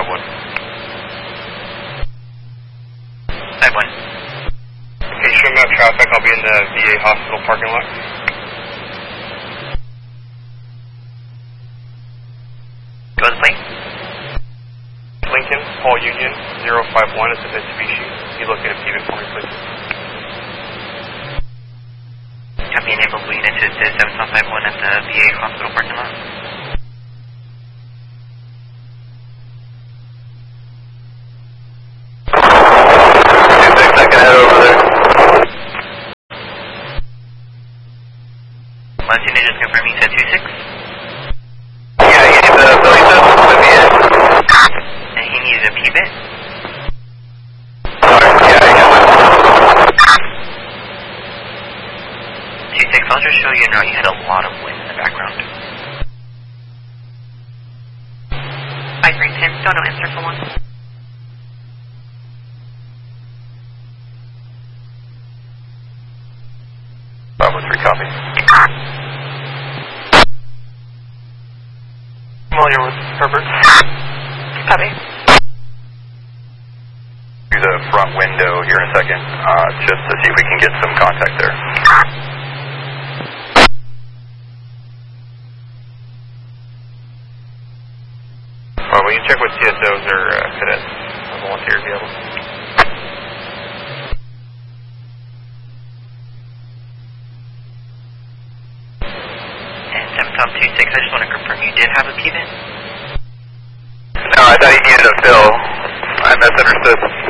1. Type 1. Okay, show map traffic. I'll be in the VA hospital parking lot. Go to the plane. Lincoln, Paul Union, 051. It's a Mitsubishi. Can you locate a PBIT for me, please? Copy, enable Blue Unit to 7551 at the VA hospital parking lot. I can head over there. Once you just confirm you said 26. Yeah, you need the Billy Seth with the VA. And he needs a PBIT. I'll just show you now you had a lot of wind in the background. 5-3-10, Dono, answer for 1. Bravo 3, copy. Familiar with Herbert? Copy. Do the front window here in a second, just to see if we can get some contact there. Will you check with CSOs or cadets? A volunteer available. And 7 Tom 26, I just want to confirm you did have a PBIT? No, I thought you needed a fill. I misunderstood.